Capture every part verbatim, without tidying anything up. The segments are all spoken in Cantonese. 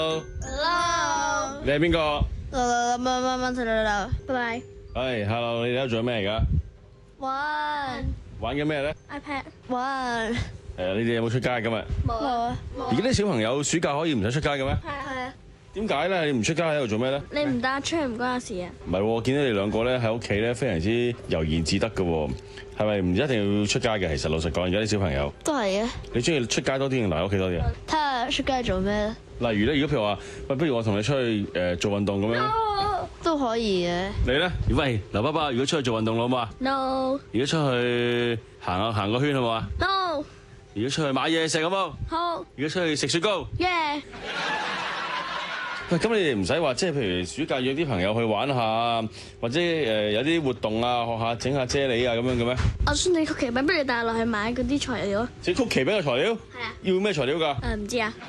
Hello， 你係邊個？ 啦啦乜乜乜乜啦啦，拜拜。 係，hello，你而家做緊咩而家？ 玩玩緊咩咧？ iPad 玩誒，你哋有冇出街今日？ 冇啊而家啲小朋友暑假可以唔使出街嘅咩？ 係啊， 點解咧？你唔出街喺度做咩咧？ 你唔帶出去唔關我事啊。 唔係喎，見到你兩個咧喺屋企咧，非常之悠然自得嘅喎。係咪唔一定要出街嘅？其實老實講，而家啲小朋友， 都係嘅。 你中意出街多啲定留喺屋企多啲啊？ 睇下出街做咩咧？ 例如咧，如果譬如話，喂，不如我同你出去誒做運動咁樣， 都可以嘅。 你咧？喂，劉爸爸，如果出去做運動好唔好啊？ No 如果出去行下行個圈好唔好啊？ No 如果出去買嘢食好唔好？ 好如果出去食雪糕？ 耶！ 喂，咁你哋唔使話，即係譬如暑假約啲朋友去玩下，或者誒有啲活動啊，學下整下啫喱啊咁樣嘅咩？ 我想整曲奇餅，不如帶落去買嗰啲材料啊。 整曲奇餅嘅材料？ 係啊。 要咩材料㗎？ 誒唔知啊？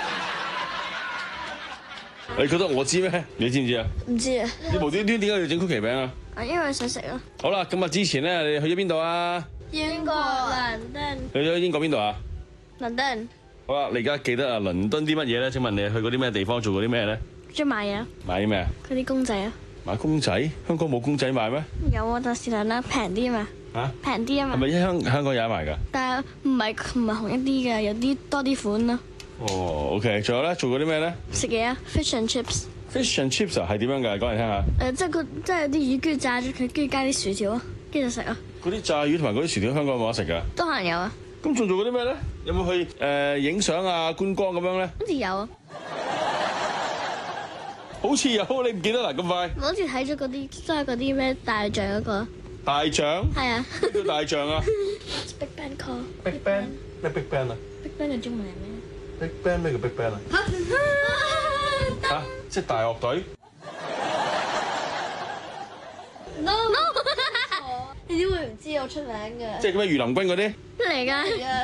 你覺得我知咩？你知唔知啊？ 唔知啊。 你無端端點解要整曲奇餅啊？ 啊，因為想食咯。 好啦，咁啊之前咧，你去咗邊度啊？ 英國倫敦。 去咗英國邊度啊？ 倫敦。 好啦，你而家記得啊，倫敦啲乜嘢咧？請問你去過啲咩地方，做過啲咩咧？ 中意買嘢啊？ 買啲咩啊？ 嗰啲公仔啊？ 買公仔？香港冇公仔賣咩？ 有啊，但是但啦，平啲啊嘛。 嚇？ 平啲啊嘛。 係咪香香港有得賣㗎？ 但係唔係唔係紅一啲嘅，有啲多啲款咯。 哦，OK，仲有咧，做過啲咩咧食嘢啊 ，fish and chips。 ？Fish and chips 啊，係點樣㗎？講嚟聽下。 誒，即係佢即係有啲魚，跟住炸咗佢，跟住加啲薯條啊，跟住就食啊。 嗰啲炸魚同埋嗰啲薯條，香港有冇得食㗎？ 都可能有啊， 咁仲做過啲咩咧？有冇去誒影相啊、觀光咁樣咧？ 好似有啊。 好似有，你唔記得啦咁快？ 我好似睇咗嗰啲，即係嗰啲咩大象嗰個。 大象？ 係啊。 咩叫大象啊 Big Bang Call。 ？Big Bang 咩 Big Bang 啊 Big Bang 嘅中文係咩 ？Big Bang 咩叫 Big Bang 啊？嚇！即係大樂隊？ ？No No。你點會唔知我出名嘅？ 即係咩？御林軍嗰啲？ 咩嚟㗎？